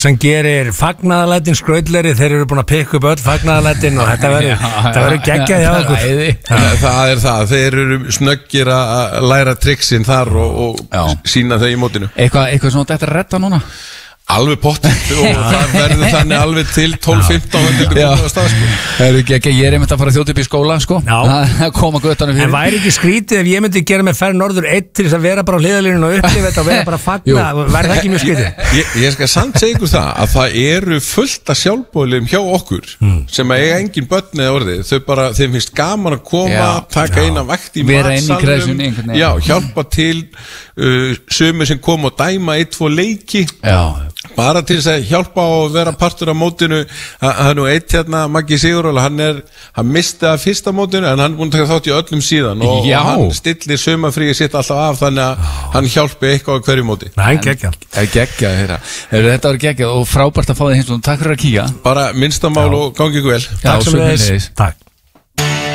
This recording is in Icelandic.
sem gerir fagnaðarlætin skrautlegri, þeir eru búin að pikka upp öll fagnaðarlætin og þetta verður geggjað hjá okkur. Það er það, þeir eru snöggir að læra triksin þar og sína þau í mótinu. Eitthvað svona þetta er redda núna? Alveg pottið og það verður þannig alveg til 12-15 ég er einmitt að fara þjótt upp í skóla sko. að koma göttanum fyrir. En væri ekki skrítið ef ég myndi gera með ferð norður 1 til þess að vera bara á hliðalínunni og upplifa þetta og vera bara að fagna, væri það ekki mjög skrítið? Ég skal samt segja ykkur það að það eru fullt af sjálfboðaliðum hjá okkur sem að eiga engin börn eða orðið, þau bara, þeim finnst gaman að koma, taka eina vakt í matsalnum, hjálpa til sumir sem kom og dæma 1-2 leiki bara til þess að hjálpa og vera partur af mótinu. Hann nú eitt hérna Maggi Sigurðarl, hann misti að fyrsta mótinu en hann búin að taka þátt í öllum síðan og hann stillir sumarfríið sitt alltaf af þannig að hann hjálpi eitthvað á hverju móti. Þetta var geggjað og frábært að fá þig hins og takk fyrir að kíkja. Bara minnstamál og gangi ykkur vel. Takk sem þess. Takk.